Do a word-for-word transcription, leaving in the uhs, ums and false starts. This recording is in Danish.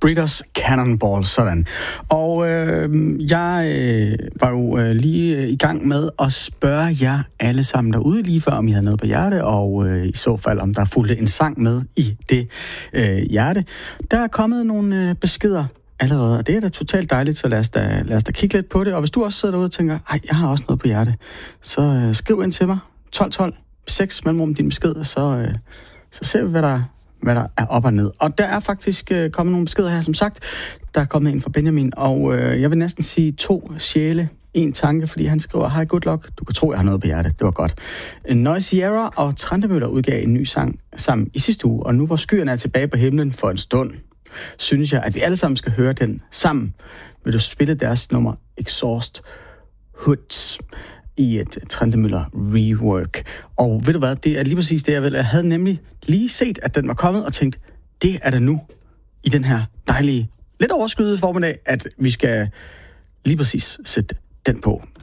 Breeders Cannonball, sådan. Og øh, jeg øh, var jo øh, lige øh, i gang med at spørge jer alle sammen derude lige før, om I havde noget på hjerte, og øh, i så fald, om der fulgte en sang med i det øh, hjerte. Der er kommet nogle øh, beskeder allerede, og det er da totalt dejligt, så lad os da, lad os da kigge lidt på det. Og hvis du også sidder derude og tænker, ej, jeg har også noget på hjerte, så øh, skriv ind til mig, tolv tolv seks mellemrum din besked, og så, øh, så ser vi, hvad der, hvad der er op og ned. Og der er faktisk øh, kommet nogle beskeder her, som sagt. Der er kommet en fra Benjamin, og øh, jeg vil næsten sige to sjæle, en tanke, fordi han skriver, hej, good luck, du kan tro, jeg har noget på hjertet, det var godt. Noise Sierra og Trentemøller udgav en ny sang sammen i sidste uge, og nu hvor skyerne er tilbage på himlen for en stund, synes jeg, at vi alle sammen skal høre den sammen. Vil du spille deres nummer Exhaust Hoods i et Trentemøller rework. Og ved du hvad, det er lige præcis det, jeg vil. Jeg havde nemlig lige set, at den var kommet, og tænkt, det er der nu i den her dejlige, lidt overskydede formiddag, at vi skal lige præcis sætte den på.